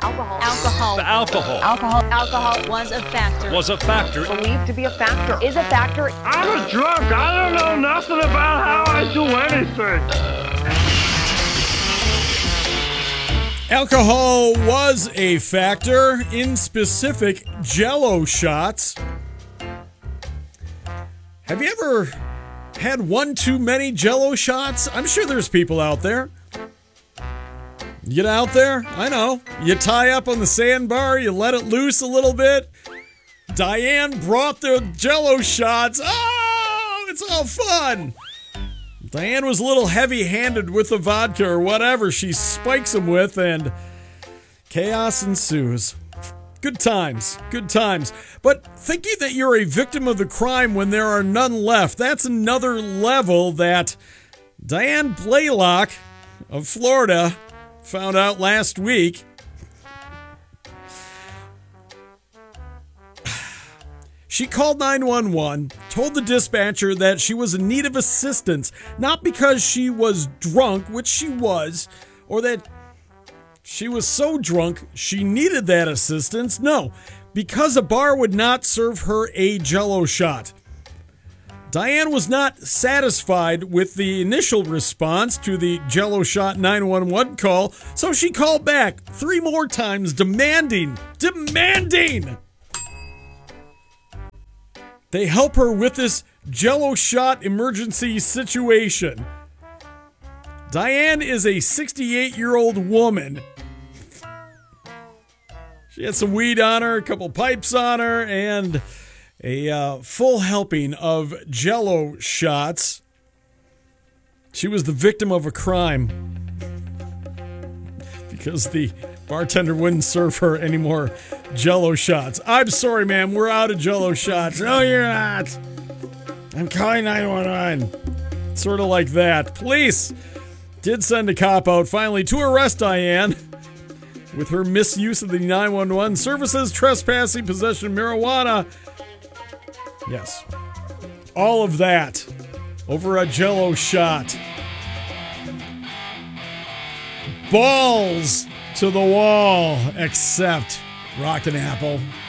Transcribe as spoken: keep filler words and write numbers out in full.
Alcohol. Alcohol. The alcohol. Alcohol. Alcohol was a factor. Was a factor. Believed to be a factor. Is a factor. I'm a drunk. I don't know nothing about how I do anything. Alcohol was a factor in specific Jell-O shots. Have you ever had one too many Jell-O shots? I'm sure there's people out there. You get out there, I know. You tie up on the sandbar, you let it loose a little bit. Diane brought the Jell-O shots. Oh, it's all fun. Diane was a little heavy-handed with the vodka or whatever she spikes them with, and chaos ensues. Good times, good times. But thinking that you're a victim of the crime when there are none left, that's another level that Diane Blaylock of Florida found out last week. She called nine one one, told the dispatcher that she was in need of assistance, not because she was drunk, which she was, or that she was so drunk she needed that assistance. No, because a bar would not serve her a Jell-O shot. Diane was not satisfied with the initial response to the Jell-O shot nine one one call, so she called back three more times demanding, demanding they help her with this Jell-O shot emergency situation. Diane is a sixty-eight-year-old woman. She had some weed on her, a couple pipes on her, and a uh, full helping of Jell-O shots. She was the victim of a crime because the bartender wouldn't serve her any more Jell-O shots. I'm sorry, ma'am. We're out of Jell-O shots. No, you're not. I'm calling nine one one. Sort of like that. Police did send a cop out finally to arrest Diane with her misuse of the nine one one services, trespassing, possession of marijuana. Yes. All of that over a Jell-O shot. Balls to the wall, except Rockin' Apple.